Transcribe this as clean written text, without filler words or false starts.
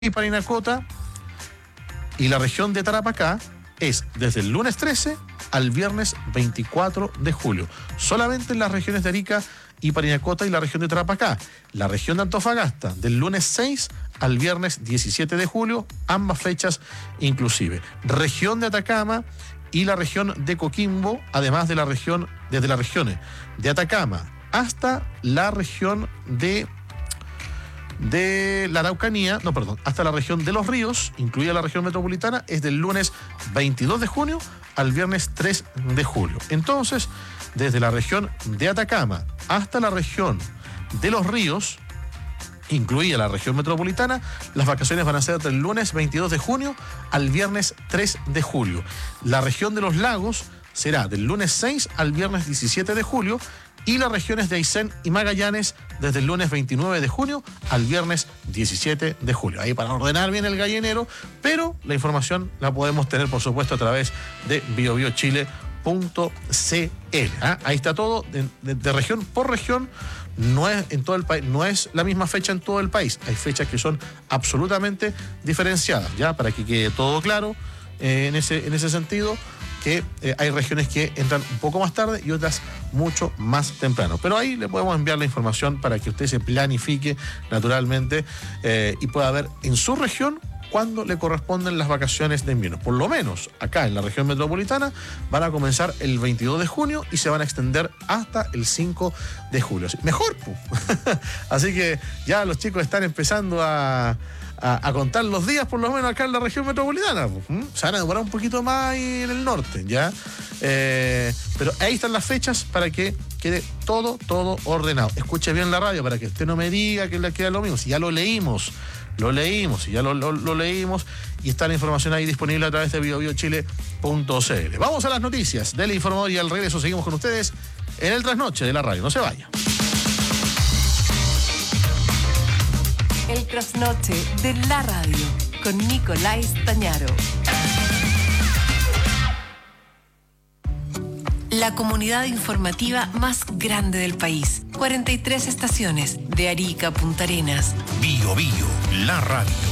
y Parinacota y la región de Tarapacá es desde el lunes 13 al viernes 24 de julio. Solamente en las regiones de Arica y Parinacota y la región de Tarapacá. La región de Antofagasta, del lunes 6 al viernes 17 de julio, ambas fechas inclusive. Región de Atacama y la región de Coquimbo, además de desde las regiones de Atacama hasta la región de la Araucanía, hasta la región de Los Ríos, incluida la región metropolitana, es del lunes 22 de junio al viernes 3 de julio. Entonces, desde la región de Atacama hasta la región de Los Ríos, incluida la región metropolitana, las vacaciones van a ser del lunes 22 de junio al viernes 3 de julio. La región de los lagos será del lunes 6 al viernes 17 de julio y las regiones de Aysén y Magallanes desde el lunes 29 de junio al viernes 17 de julio. Ahí para ordenar bien el gallinero, pero la información la podemos tener, por supuesto, a través de biobiochile.cl. Ahí está todo, de región por región. No es en todo el país, no es la misma fecha en todo el país. Hay fechas que son absolutamente diferenciadas, ya para que quede todo claro en ese sentido, que hay regiones que entran un poco más tarde y otras mucho más temprano. Pero ahí le podemos enviar la información para que usted se planifique naturalmente y pueda ver en su región cuándo le corresponden las vacaciones de invierno. Por lo menos acá en la región metropolitana van a comenzar el 22 de junio y se van a extender hasta el 5 de julio. Mejor, pues. Así que ya los chicos están empezando a contar los días, por lo menos acá en la región metropolitana. Se van a demorar un poquito más ahí en el norte, ¿ya? Pero ahí están las fechas para que quede todo ordenado. Escuche bien la radio para que usted no me diga que le queda lo mismo. Si ya lo leímos y está la información ahí disponible a través de biobiochile.cl. Vamos a las noticias del informador y al regreso seguimos con ustedes en el trasnoche de la radio. No se vaya. El trasnoche de la radio con Nicolás Tañaro. La comunidad informativa más grande del país. 43 estaciones de Arica a Punta Arenas. Bio, la radio.